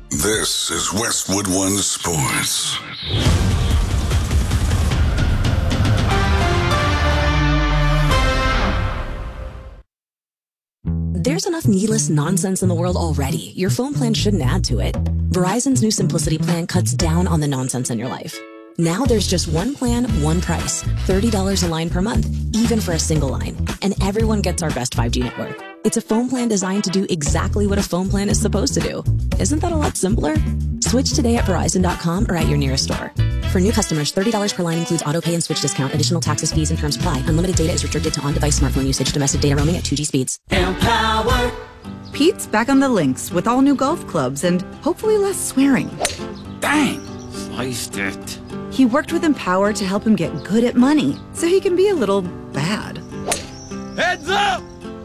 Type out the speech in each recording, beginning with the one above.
This is Westwood One Sports. There's enough needless nonsense in the world already. Your phone plan shouldn't add to it. Verizon's new Simplicity plan cuts down on the nonsense in your life. Now there's just one plan, one price. $30 a line per month, even for a single line. And everyone gets our best 5G network. It's a phone plan designed to do exactly what a phone plan is supposed to do. Isn't that a lot simpler? Switch today at Verizon.com or at your nearest store. For new customers, $30 per line includes auto pay and switch discount. Additional taxes, fees, and terms apply. Unlimited data is restricted to on-device smartphone usage. Domestic data roaming at 2G speeds. Empower. Pete's back on the links with all new golf clubs and hopefully less swearing. Dang, sliced it. He worked with Empower to help him get good at money so he can be a little bad. Heads up!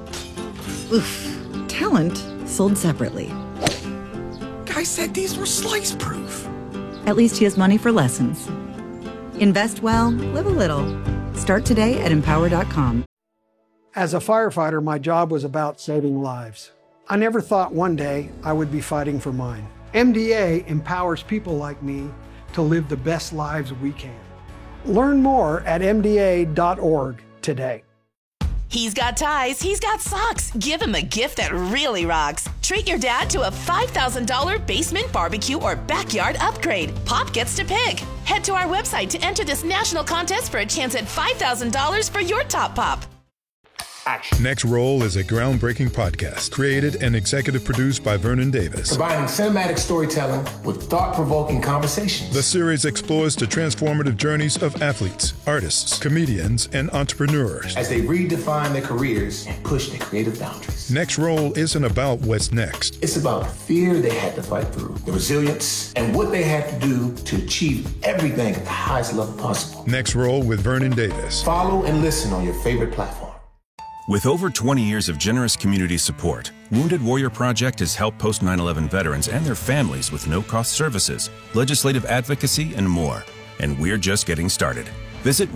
Oof. Talent sold separately. Guy said these were slice proof. At least he has money for lessons. Invest well, live a little. Start today at empower.com. As a firefighter, my job was about saving lives. I never thought one day I would be fighting for mine. MDA empowers people like me to live the best lives we can. Learn more at MDA.org today. He's got ties, he's got socks. Give him a gift that really rocks. Treat your dad to a $5,000 basement barbecue or backyard upgrade. Pop gets to pick. Head to our website to enter this national contest for a chance at $5,000 for your top pop. Action. Next Roll is a groundbreaking podcast created and executive produced by Vernon Davis. Combining cinematic storytelling with thought-provoking conversations. The series explores the transformative journeys of athletes, artists, comedians, and entrepreneurs as they redefine their careers and push their creative boundaries. Next Roll isn't about what's next. It's about the fear they had to fight through, the resilience, and what they had to do to achieve everything at the highest level possible. Next Roll with Vernon Davis. Follow and listen on your favorite platform. With over 20 years of generous community support, Wounded Warrior Project has helped post 9/11 veterans and their families with no-cost services, legislative advocacy, and more. And we're just getting started. Visit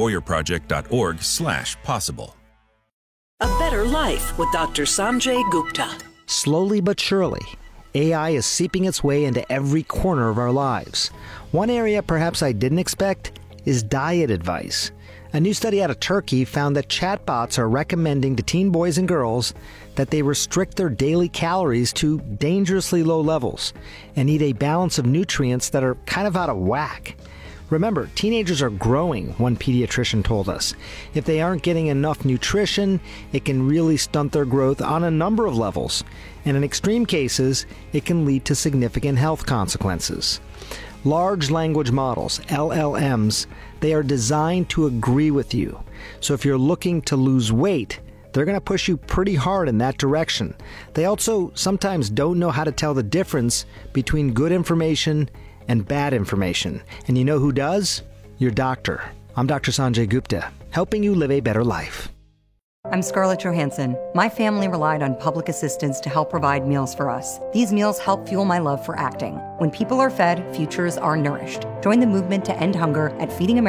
woundedwarriorproject.org/possible. A Better Life with Dr. Sanjay Gupta. Slowly but surely, AI is seeping its way into every corner of our lives. One area perhaps I didn't expect is diet advice. A new study out of Turkey found that chatbots are recommending to teen boys and girls that they restrict their daily calories to dangerously low levels and eat a balance of nutrients that are kind of out of whack. Remember, teenagers are growing, one pediatrician told us. If they aren't getting enough nutrition, it can really stunt their growth on a number of levels. And in extreme cases, it can lead to significant health consequences. Large language models, LLMs, they are designed to agree with you. So if you're looking to lose weight, they're going to push you pretty hard in that direction. They also sometimes don't know how to tell the difference between good information and bad information. And you know who does? Your doctor. I'm Dr. Sanjay Gupta, helping you live a better life. I'm Scarlett Johansson. My family relied on public assistance to help provide meals for us. These meals help fuel my love for acting. When people are fed, futures are nourished. Join the movement to end hunger at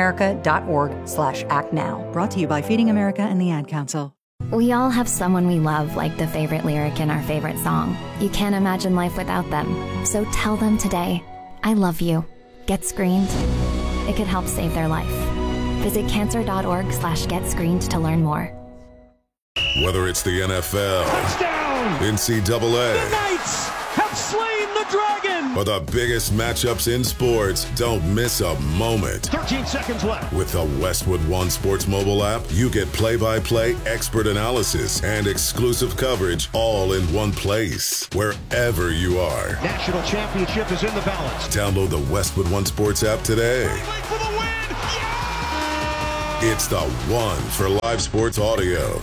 feedingamerica.org/actnow. Brought to you by Feeding America and the Ad Council. We all have someone we love, like the favorite lyric in our favorite song. You can't imagine life without them. So tell them today, I love you. Get screened. It could help save their life. Visit cancer.org/getscreened to learn more. Whether it's the NFL, touchdown, NCAA, the Knights have slain the dragon, or the biggest matchups in sports, don't miss a moment. 13 seconds left. With the Westwood One Sports mobile app, you get play-by-play expert analysis and exclusive coverage all in one place, wherever you are. National championship is in the balance. Download the Westwood One Sports app today. For the win. Yeah! It's the one for live sports audio.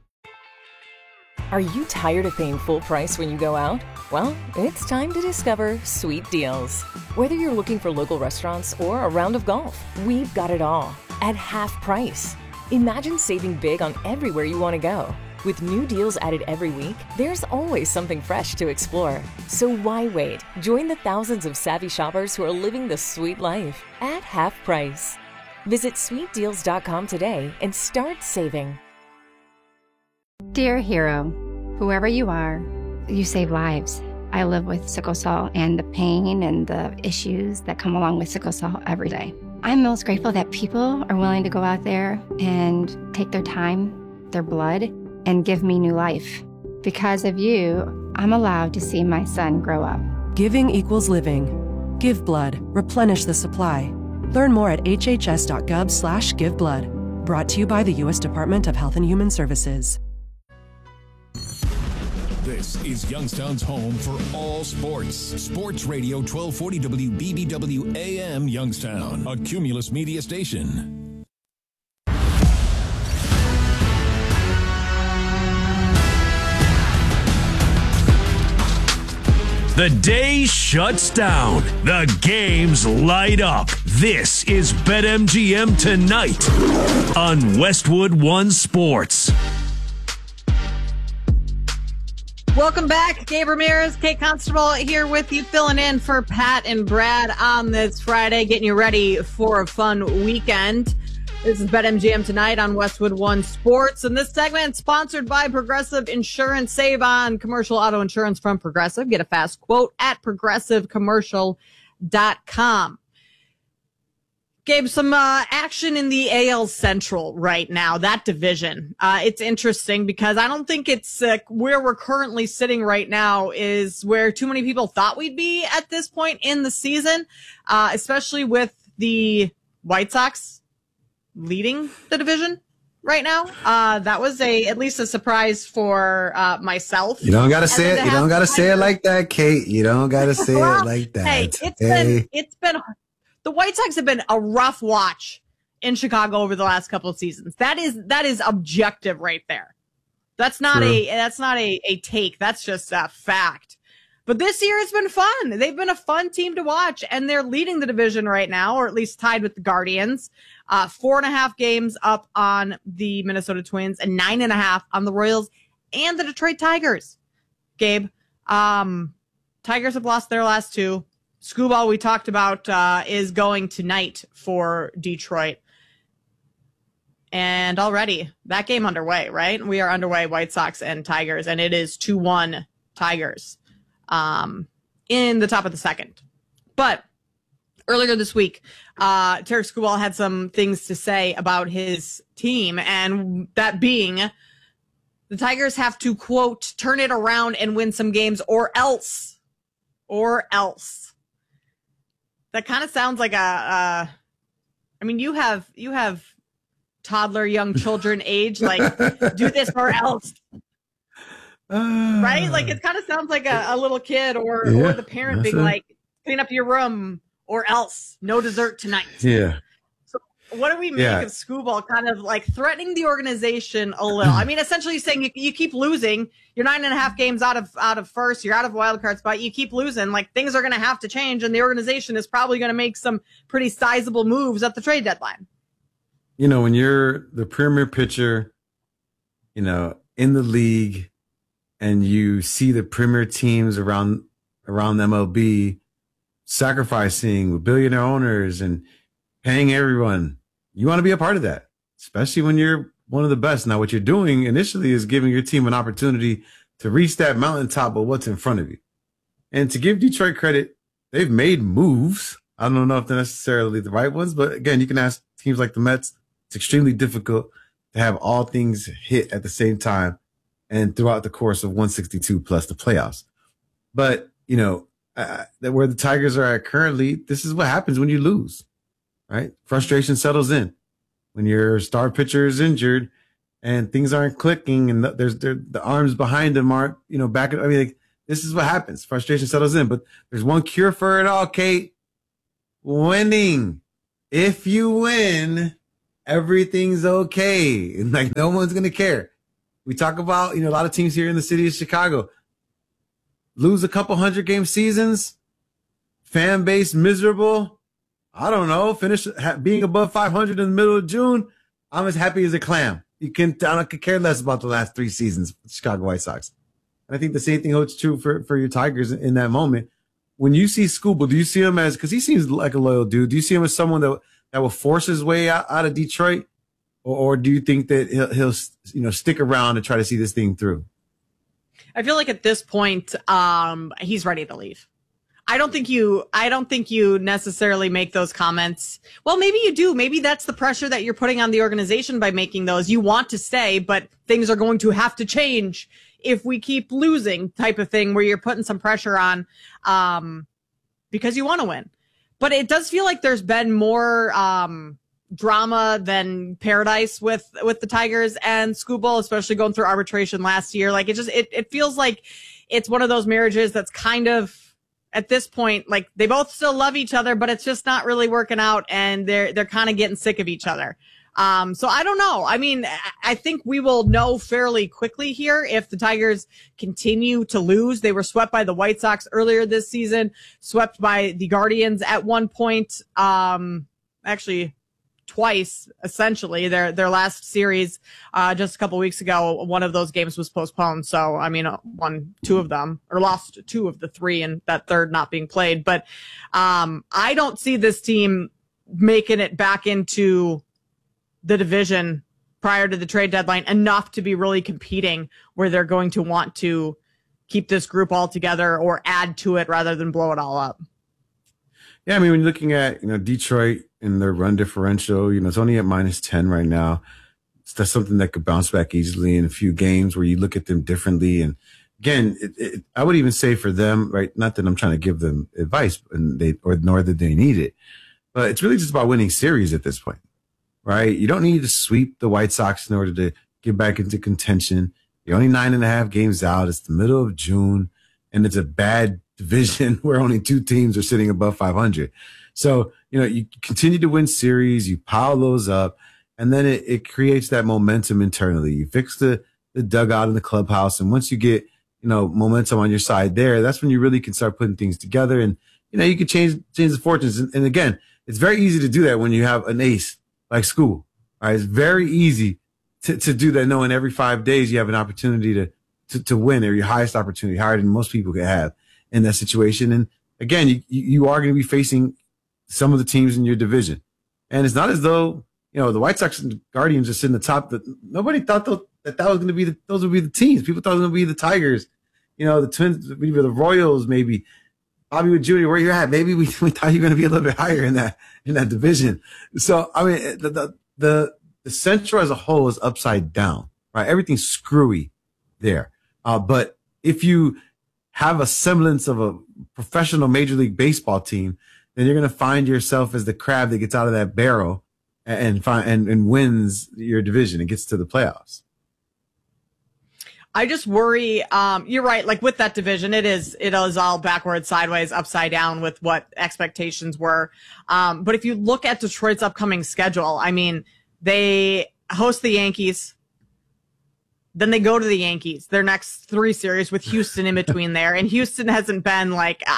Are you tired of paying full price when you go out? Well, it's time to discover Sweet Deals. Whether you're looking for local restaurants or a round of golf, we've got it all at half price. Imagine saving big on everywhere you want to go. With new deals added every week, there's always something fresh to explore. So why wait? Join the thousands of savvy shoppers who are living the sweet life at half price. Visit sweetdeals.com today and start saving. Dear hero, whoever you are, you save lives. I live with sickle cell and the pain and the issues that come along with sickle cell every day. I'm most grateful that people are willing to go out there and take their time, their blood, and give me new life. Because of you, I'm allowed to see my son grow up. Giving equals living. Give blood. Replenish the supply. Learn more at hhs.gov/giveblood. Brought to you by the U.S. Department of Health and Human Services. This is Youngstown's home for all sports. Sports Radio 1240 WBBW AM Youngstown, a Cumulus media station. The day shuts down. The games light up. This is BetMGM Tonight on Westwood One Sports. Welcome back. Gabe Ramirez, Kate Constable here with you, filling in for Pat and Brad on this Friday, getting you ready for a fun weekend. This is BetMGM Tonight on Westwood One Sports, and this segment is sponsored by Progressive Insurance. Save on commercial auto insurance from Progressive. Get a fast quote at progressivecommercial.com. Gabe, some action in the AL Central right now, that division. It's interesting because I don't think it's where we're currently sitting right now is where too many people thought we'd be at this point in the season, especially with the White Sox leading the division right now. That was at least a surprise for myself. You don't got to say it. You don't got to say it like that, Kate. You don't got to say it like that. Hey, it's been the White Sox have been a rough watch in Chicago over the last couple of seasons. That is objective right there. That's not a take. That's just a fact. But this year has been fun. They've been a fun team to watch, and they're leading the division right now, or at least tied with the Guardians. 4.5 games up on the Minnesota Twins and 9.5 on the Royals and the Detroit Tigers. Gabe, Tigers have lost their last two. Skubal, we talked about, is going tonight for Detroit. And already, that game underway, right? We are underway, White Sox and Tigers, and it is 2-1 Tigers in the top of the second. But earlier this week, Tarik Skubal had some things to say about his team, and that being the Tigers have to, quote, turn it around and win some games or else. That kind of sounds like I mean, you have toddler, young children age, like, do this or else. Right? Like, it kind of sounds like a little kid or the parent being like, clean up your room or else. No dessert tonight. Yeah. So what do we make of Skubal kind of like threatening the organization a little? I mean, essentially saying you keep losing. You're 9.5 games out of first. You're out of wild card spot. You keep losing. Like, things are going to have to change, and the organization is probably going to make some pretty sizable moves at the trade deadline. You know, when you're the premier pitcher, you know, in the league, and you see the premier teams around MLB sacrificing with billionaire owners and paying everyone, you want to be a part of that, especially when you're one of the best. Now, what you're doing initially is giving your team an opportunity to reach that mountaintop of what's in front of you. And to give Detroit credit, they've made moves. I don't know if they're necessarily the right ones, but again, you can ask teams like the Mets. It's extremely difficult to have all things hit at the same time and throughout the course of 162 plus the playoffs. But, you know, where the Tigers are at currently, this is what happens when you lose, right? Frustration settles in. When your star pitcher is injured and things aren't clicking and the arms behind them aren't, you know, back. I mean, like, this is what happens. Frustration settles in. But there's one cure for it all, Kate. Winning. If you win, everything's okay. And like, no one's going to care. We talk about, you know, a lot of teams here in the city of Chicago lose a couple 100-game seasons, fan base miserable. I don't know, finish being above 500 in the middle of June. I'm as happy as a clam. I could care less about the last 3 seasons with the Chicago White Sox. And I think the same thing holds true for your Tigers in that moment. When you see Skubal, do you see him as, because he seems like a loyal dude, do you see him as someone that will force his way out of Detroit? Or do you think that he'll you know, stick around and try to see this thing through? I feel like at this point, he's ready to leave. I don't think you necessarily make those comments. Well, maybe you do. Maybe that's the pressure that you're putting on the organization by making those. You want to stay, but things are going to have to change if we keep losing, type of thing, where you're putting some pressure on, because you want to win. But it does feel like there's been more, drama than paradise with the Tigers and Scoot Bowl, especially going through arbitration last year. Like it feels like it's one of those marriages that's kind of, at this point, like they both still love each other, but it's just not really working out, and they're kind of getting sick of each other. So I don't know. I mean, I think we will know fairly quickly here if the Tigers continue to lose. They were swept by the White Sox earlier this season, swept by the Guardians at one point, actually twice, essentially. Their last series, just a couple weeks ago, one of those games was postponed. So, I mean, won two of them, or lost two of the three, and that third not being played. But I don't see this team making it back into the division prior to the trade deadline enough to be really competing, where they're going to want to keep this group all together or add to it rather than blow it all up. Yeah, I mean, when you're looking at, Detroit and their run differential, it's only at -10 right now. That's something that could bounce back easily in a few games where you look at them differently. And again, I would even say for them, right, not that I'm trying to give them advice nor that they need it, but it's really just about winning series at this point, right? You don't need to sweep the White Sox in order to get back into contention. You're only 9.5 games out. It's the middle of June, and it's a bad division where only two teams are sitting above 500. So, you continue to win series, you pile those up, and then it creates that momentum internally. You fix the dugout in the clubhouse. And once you get, momentum on your side there, that's when you really can start putting things together. And, you can change the fortunes. And again, it's very easy to do that when you have an ace like School. Right? It's very easy to do that, knowing every 5 days you have an opportunity to win, or your highest opportunity, higher than most people could have in that situation. And again, you are going to be facing some of the teams in your division. And it's not as though, the White Sox and Guardians are sitting at the top. That nobody thought that was going to be those would be the teams. People thought it was going to be the Tigers, the Twins, maybe the Royals, maybe Bobby with Judy, where you're at. Maybe we thought you were going to be a little bit higher in that division. So, I mean, the Central as a whole is upside down, right? Everything's screwy there. But if you have a semblance of a professional Major League Baseball team, then you're going to find yourself as the crab that gets out of that barrel and wins your division and gets to the playoffs. I just worry, you're right, like with that division, it is all backwards, sideways, upside down with what expectations were. But if you look at Detroit's upcoming schedule, I mean, they host the Yankees, then they go to the Yankees, their next three series with Houston in between there. And Houston hasn't been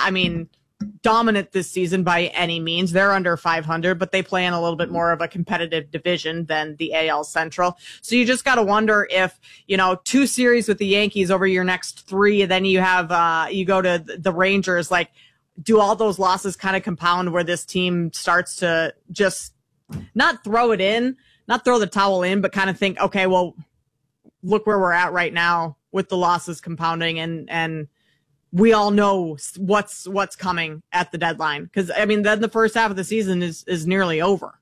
dominant this season by any means. They're under 500, but they play in a little bit more of a competitive division than the AL Central. So you just got to wonder if, 2 series with the Yankees over your next 3, and then you have, you go to the Rangers, like, do all those losses kind of compound where this team starts to just not throw the towel in, but kind of think, okay, well, look where we're at right now with the losses compounding, and we all know what's coming at the deadline. Because, I mean, then the first half of the season is nearly over.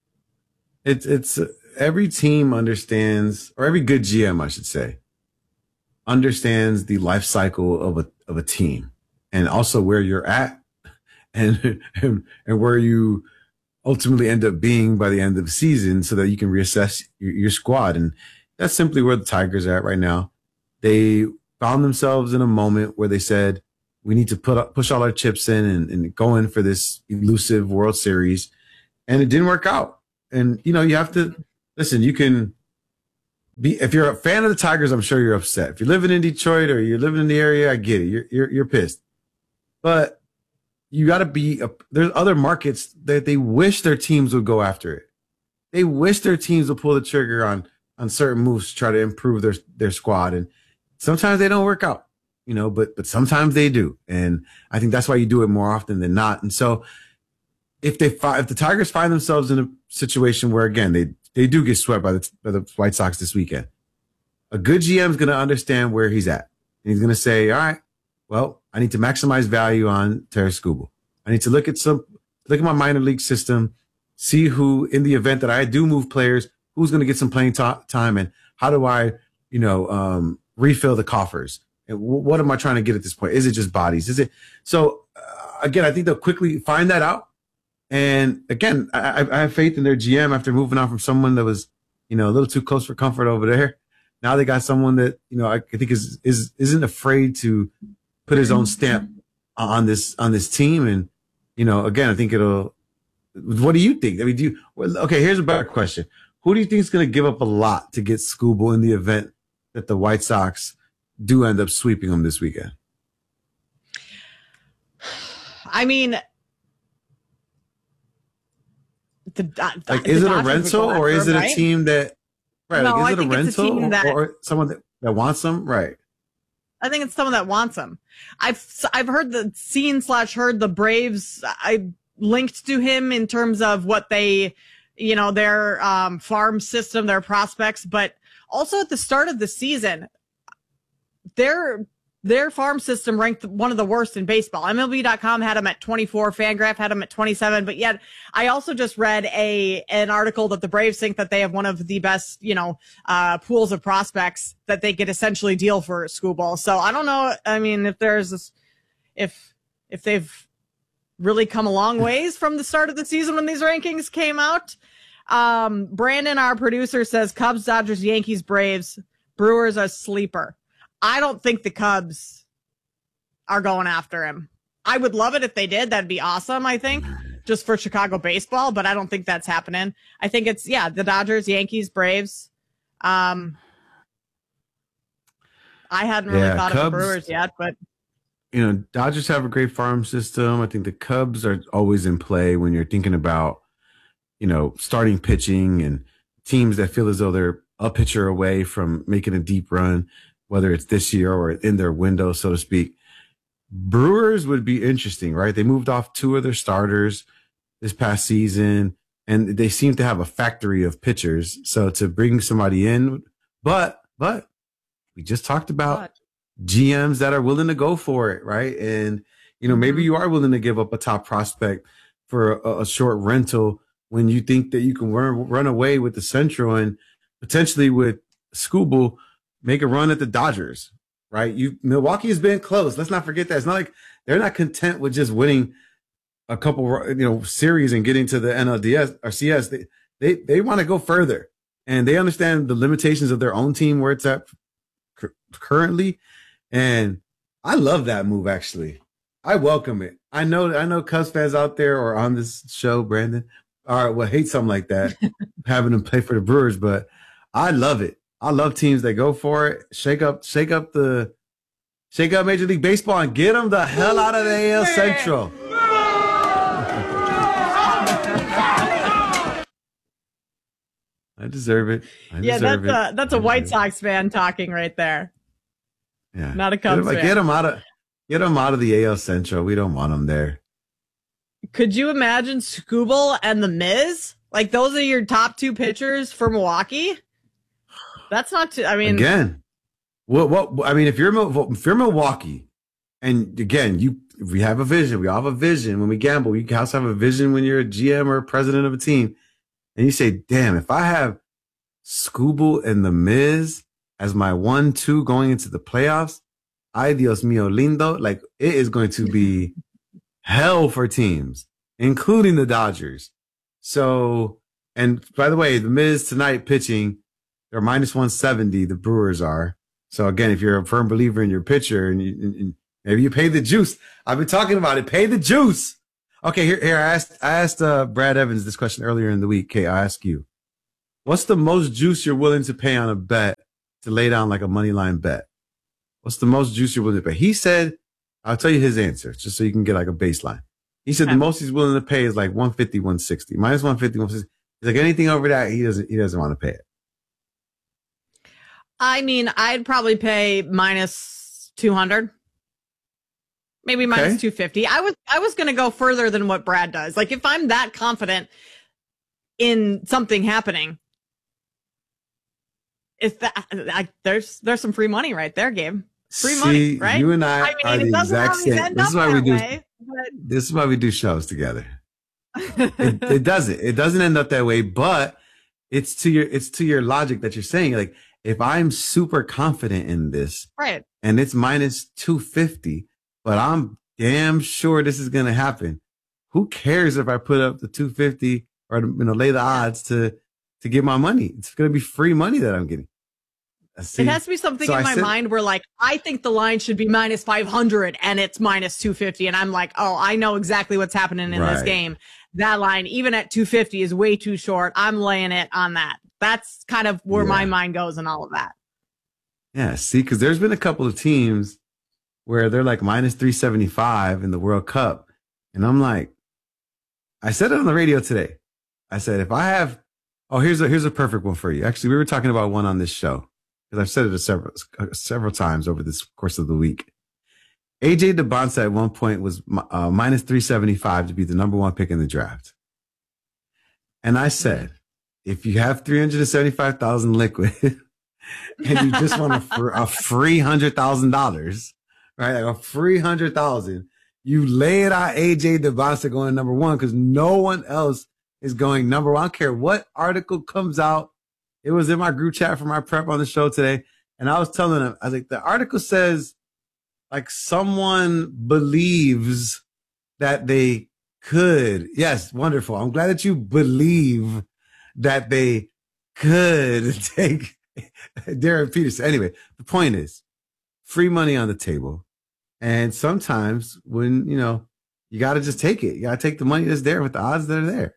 It's every team understands, or every good GM, I should say, understands the life cycle of a team, and also where you're at and where you ultimately end up being by the end of the season, so that you can reassess your squad. And that's simply where the Tigers are at right now. They found themselves in a moment where they said, we need to push all our chips in and go in for this elusive World Series. And it didn't work out. And, you have to listen, you can be, if you're a fan of the Tigers, I'm sure you're upset. If you're living in Detroit or you're living in the area, I get it. You're pissed. But you got to be, there's other markets that they wish their teams would go after it. They wish their teams would pull the trigger on certain moves to try to improve their squad. And sometimes they don't work out, but sometimes they do. And I think that's why you do it more often than not. And so if the Tigers find themselves in a situation where, again, they do get swept by the White Sox this weekend, a good GM is going to understand where he's at. And he's going to say, all right, well, I need to maximize value on Tarik Skubal. I need to look at my minor league system, see who, in the event that I do move players, who's going to get some playing time, and how do I, refill the coffers? And what am I trying to get at this point? Is it just bodies? Is it? So again, I think they'll quickly find that out. And again, I have faith in their GM after moving on from someone that was, a little too close for comfort over there. Now they got someone that, I think isn't afraid to put his own stamp on this team. And, again, I think what do you think? I mean, here's a better question. Who do you think is going to give up a lot to get Skubal in the event that the White Sox do end up sweeping them this weekend? I mean, is it a rental or is it a team that, right? No, is it a rental or someone that wants them? Right. I think it's someone that wants them. I've heard heard the Braves. I linked to him in terms of what they, their farm system, their prospects, but also at the start of the season, their farm system ranked one of the worst in baseball. MLB.com had them at 24. Fangraph had them at 27. But yet, I also just read an article that the Braves think that they have one of the best, pools of prospects that they could essentially deal for Skubal. So I don't know. I mean, if they've really come a long ways from the start of the season when these rankings came out. Brandon, our producer, says Cubs, Dodgers, Yankees, Braves, Brewers a sleeper. I don't think the Cubs are going after him. I would love it if they did. That'd be awesome, I think, just for Chicago baseball, but I don't think that's happening. I think it's, the Dodgers, Yankees, Braves. I hadn't really thought of the Brewers yet, but. Dodgers have a great farm system. I think the Cubs are always in play when you're thinking about, starting pitching and teams that feel as though they're a pitcher away from making a deep run, whether it's this year or in their window, so to speak. Brewers would be interesting, right? They moved off 2 of their starters this past season, and they seem to have a factory of pitchers. So to bring somebody in, but we just talked about GMs that are willing to go for it, right? And, maybe you are willing to give up a top prospect for a short rental when you think that you can run away with the Central and potentially with Skubal make a run at the Dodgers, right? Milwaukee has been close. Let's not forget that. It's not like they're not content with just winning a couple, series and getting to the NLDS or CS. They want to go further, and they understand the limitations of their own team where it's at currently. And I love that move. Actually, I welcome it. I know Cubs fans out there or on this show, Brandon, hate something like that, having them play for the Brewers, but I love it. I love teams that go for it. Shake up Major League Baseball and get them the hell out of the AL Central. I deserve it. That's a White Sox fan talking right there. Yeah, not a Cubs fan. Get them out of the AL Central. We don't want them there. Could you imagine Skubal and the Miz? Like, those are your top 2 pitchers for Milwaukee? That's not too, again, if you're Milwaukee, and again, we have a vision. We all have a vision when we gamble. You also have a vision when you're a GM or a president of a team. And you say, damn, if I have Skubal and the Miz as my 1-2 going into the playoffs, ay Dios mío lindo, like, it is going to be hell for teams, including the Dodgers. So, and by the way, the Miz tonight pitching, they're minus 170. The Brewers are. So again, if you're a firm believer in your pitcher and maybe you pay the juice, I've been talking about it. Pay the juice. Okay. Here. I asked Brad Evans this question earlier in the week. Okay. I ask you, what's the most juice you're willing to pay on a bet to lay down like a money line bet? What's the most juice you're willing to pay? He said, I'll tell you his answer just so you can get like a baseline. He said the most he's willing to pay is like 150, 160, minus 150, 160. He's like, anything over that, he doesn't want to pay it. I mean, I'd probably pay minus 200, maybe minus 250. I was going to go further than what Brad does. Like, if I'm that confident in something happening, there's some free money right there, Gabe. free money, right? You and I are the exact same. This is why we do shows together. It doesn't end up that way, but it's to your logic that you're saying. Like, if I'm super confident in this, right, and it's minus 250, but I'm damn sure this is going to happen. Who cares if I put up the 250 or, lay the odds to get my money? It's going to be free money that I'm getting. It has to be something in my mind where, like, I think the line should be minus 500 and it's minus 250. And I'm like, oh, I know exactly what's happening in this game. That line, even at 250, is way too short. I'm laying it on that. That's kind of where my mind goes and all of that. Yeah, see, because there's been a couple of teams where they're like minus 375 in the World Cup. And I'm like, I said it on the radio today. I said, if I have, here's a perfect one for you. Actually, we were talking about one on this show, because I've said it several times over this course of the week. AJ DeBonsa at one point was minus 375 to be the number one pick in the draft. And I said, if you have $375,000 liquid and you just want a free $100,000, right? Like a free $100,000, you lay it on AJ DeBonsa going number one, because no one else is going number one. I don't care what article comes out. It was in my group chat for my prep on the show today. And I was telling them, I was like, the article says, like, someone believes that they could. Yes, wonderful. I'm glad that you believe that they could take Darren Peterson. Anyway, the point is, free money on the table. And sometimes when, you got to just take it. You got to take the money that's there with the odds that are there.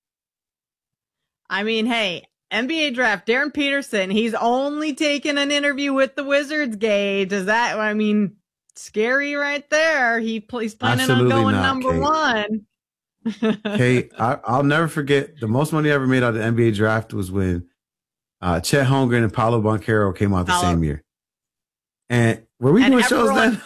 I mean, hey, NBA draft, Darren Peterson, he's only taken an interview with the Wizards, Gage. Is that, scary right there? He's planning Absolutely on going not, number Kate. One. Kate, I'll never forget the most money I ever made out of the NBA draft was when Chet Holmgren and Paolo Banchero came out the same year. And were we doing shows then?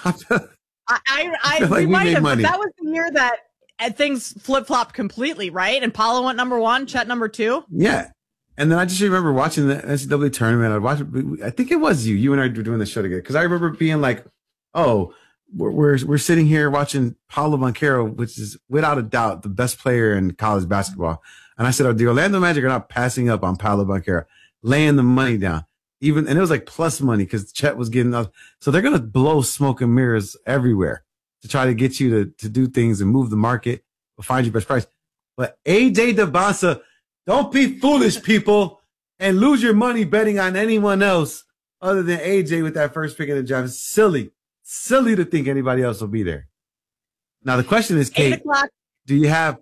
I feel like we might have, money. but that was the year that things flip-flopped completely, right? And Paolo went number one, Chet number two. Yeah. And then I just remember watching the NCAA tournament. I'd watch it. I think it was you. You and I were doing the show together. Because I remember being like, oh, we're sitting here watching Paolo Banchero, which is without a doubt the best player in college basketball. And I said, the Orlando Magic are not passing up on Paolo Banchero, laying the money down. And it was like plus money because Chet was getting up. So they're going to blow smoke and mirrors everywhere to try to get you to do things and move the market or find your best price. But AJ DeBonsa, don't be foolish, people, and lose your money betting on anyone else other than AJ with that first pick in the draft. It's silly to think anybody else will be there. Now the question is, Kate, do you have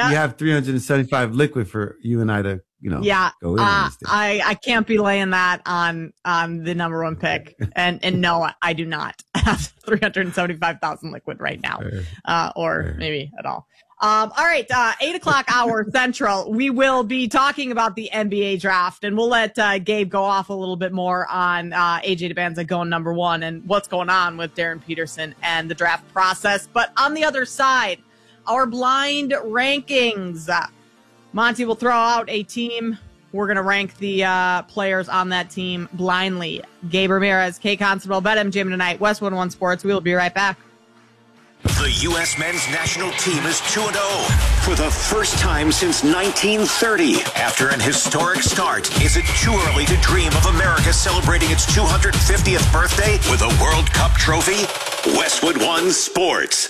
375 liquid for you and I to go in on this thing? I can't be laying that on the number one pick, and no, I do not have 375,000 liquid right now, or maybe at all. All right, 8:00 hour Central. We will be talking about the NBA draft, and we'll let Gabe go off a little bit more on AJ DeBonsa going number one and what's going on with Darren Peterson and the draft process. But on the other side, our blind rankings. Monty will throw out a team. We're going to rank the players on that team blindly. Gabe Ramirez, Kate Constable, BetMGM tonight, Westwood One Sports. We will be right back. The U.S. men's national team is 2-0 for the first time since 1930. After an historic start, is it too early to dream of America celebrating its 250th birthday with a World Cup trophy? Westwood One Sports.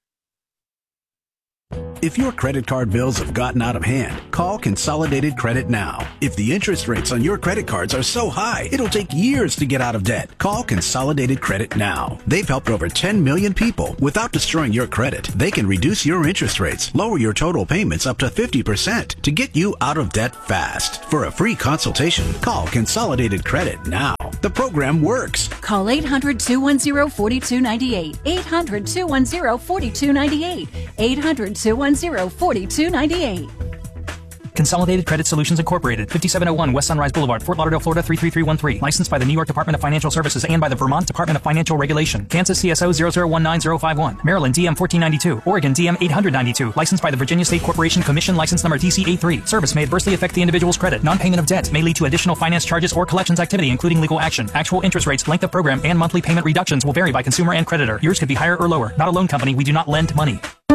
If your credit card bills have gotten out of hand, call Consolidated Credit now. If the interest rates on your credit cards are so high, it'll take years to get out of debt. Call Consolidated Credit now. They've helped over 10 million people without destroying your credit. They can reduce your interest rates, lower your total payments up to 50% to get you out of debt fast. For a free consultation, call Consolidated Credit now. The program works. Call 800-210-4298. 800-210-4298. 800-210-4298. Consolidated Credit Solutions Incorporated, 5701 West Sunrise Boulevard, Fort Lauderdale, Florida 33313. Licensed by the New York Department of Financial Services and by the Vermont Department of Financial Regulation. Kansas CSO 0019051. Maryland DM 1492. Oregon DM 892. Licensed by the Virginia State Corporation Commission, license number DC83. Service may adversely affect the individual's credit. Non-payment of debt may lead to additional finance charges or collections activity, including legal action. Actual interest rates, length of program, and monthly payment reductions will vary by consumer and creditor. Yours could be higher or lower. Not a loan company. We do not lend money.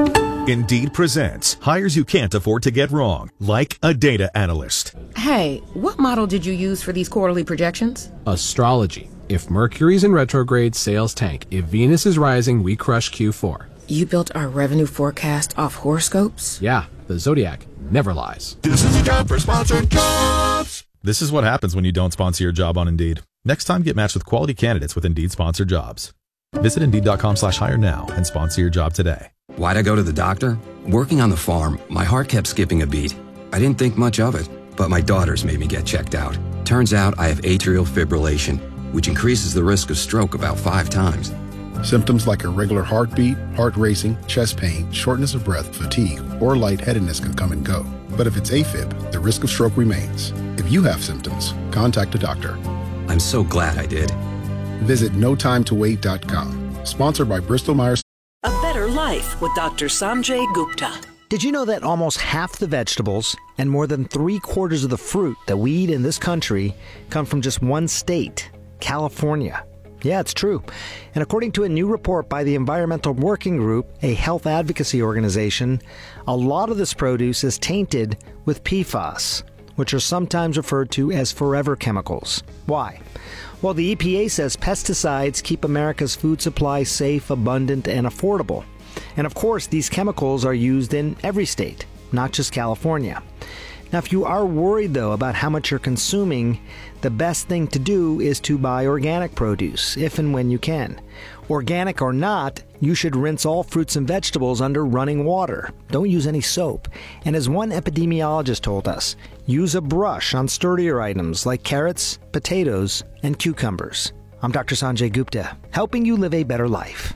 Indeed presents hires you can't afford to get wrong, like a data analyst. Hey, what model did you use for these quarterly projections? Astrology. If Mercury's in retrograde, sales tank. If Venus is rising, we crush Q4. You built our revenue forecast off horoscopes? Yeah, the Zodiac never lies. This is a job for sponsored jobs. This is what happens when you don't sponsor your job on Indeed. Next time, get matched with quality candidates with Indeed sponsored jobs. Visit Indeed.com/hire now and sponsor your job today. Why'd I go to the doctor? Working on the farm, my heart kept skipping a beat. I didn't think much of it, but my daughters made me get checked out. Turns out I have atrial fibrillation, which increases the risk of stroke about 5 times. Symptoms like irregular heartbeat, heart racing, chest pain, shortness of breath, fatigue, or lightheadedness can come and go. But if it's AFib, the risk of stroke remains. If you have symptoms, contact a doctor. I'm so glad I did. Visit notimetowait.com. Sponsored by Bristol-Myers. A Better Life with Dr. Sanjay Gupta. Did you know that almost half the vegetables and more than 3/4 of the fruit that we eat in this country come from just one state, California? Yeah, it's true. And according to a new report by the Environmental Working Group, a health advocacy organization, a lot of this produce is tainted with PFAS, which are sometimes referred to as forever chemicals. Why? Well, the EPA says pesticides keep America's food supply safe, abundant, and affordable. And of course, these chemicals are used in every state, not just California. Now, if you are worried, though, about how much you're consuming, the best thing to do is to buy organic produce, if and when you can. Organic or not, you should rinse all fruits and vegetables under running water. Don't use any soap. And as one epidemiologist told us, use a brush on sturdier items like carrots, potatoes, and cucumbers. I'm Dr. Sanjay Gupta, helping you live a better life.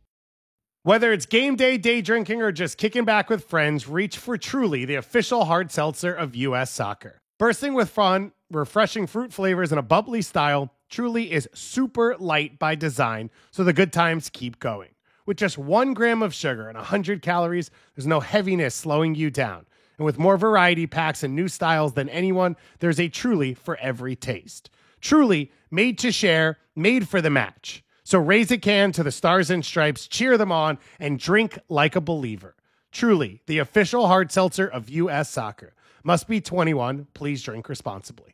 Whether it's game day, day drinking, or just kicking back with friends, reach for Truly, the official hard seltzer of U.S. Soccer. Bursting with fun, refreshing fruit flavors, and a bubbly style, Truly is super light by design, so the good times keep going. With just 1 gram of sugar and 100 calories, there's no heaviness slowing you down. And with more variety packs and new styles than anyone, there's a Truly for every taste. Truly, made to share, made for the match. So raise a can to the Stars and Stripes, cheer them on, and drink like a believer. Truly, the official hard seltzer of U.S. Soccer. Must be 21. Please drink responsibly.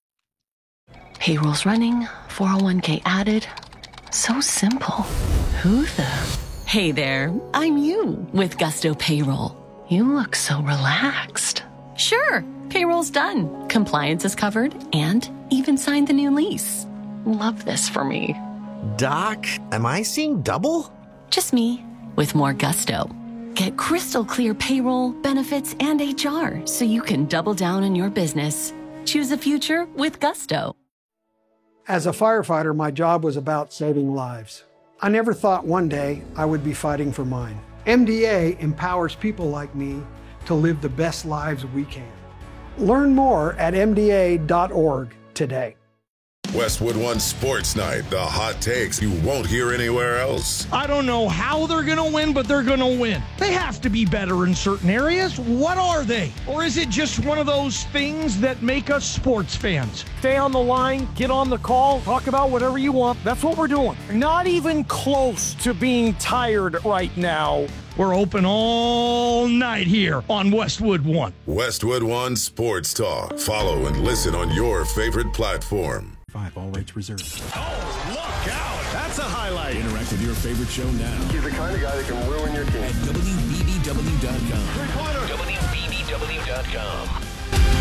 Payroll's running, 401k added. So simple. Who the? Hey there, I'm you with Gusto Payroll. You look so relaxed. Sure, payroll's done. Compliance is covered and even signed the new lease. Love this for me. Doc, am I seeing double? Just me, with more gusto. Get crystal clear payroll, benefits, and HR so you can double down on your business. Choose a future with Gusto. As a firefighter, my job was about saving lives. I never thought one day I would be fighting for mine. MDA empowers people like me to live the best lives we can. Learn more at MDA.org today. Westwood One Sports Night, the hot takes you won't hear anywhere else. I don't know how they're going to win, but they're going to win. They have to be better in certain areas. What are they? Or is it just one of those things that make us sports fans? Stay on the line, get on the call, talk about whatever you want. That's what we're doing. Not even close to being tired right now. We're open all night here on Westwood One. Westwood One Sports Talk. Follow and listen on your favorite platform. 5, all rights reserved. Oh, look out! That's a highlight. Interact with your favorite show now. He's the kind of guy that can ruin your team. At WBBW.com. Three-pointer. WBBW.com.